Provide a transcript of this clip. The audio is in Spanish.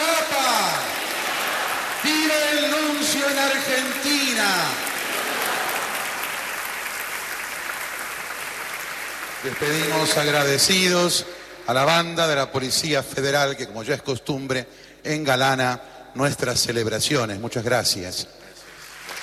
Papa! ¡Viva el nuncio en Argentina! Despedimos agradecidos a la banda de la Policía Federal que, como ya es costumbre, engalana nuestras celebraciones. Muchas gracias.